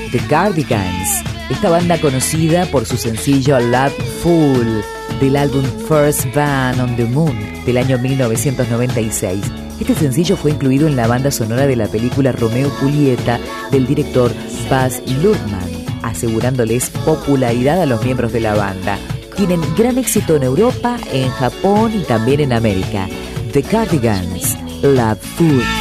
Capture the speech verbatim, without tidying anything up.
The Cardigans, esta banda conocida por su sencillo Love Fool del álbum First Band on the Moon del año mil novecientos noventa y seis. Este sencillo fue incluido en la banda sonora de la película Romeo y Julieta del director Baz Luhrmann, asegurándoles popularidad a los miembros de la banda. Tienen gran éxito en Europa, en Japón y también en América. The Cardigans, Love Fool.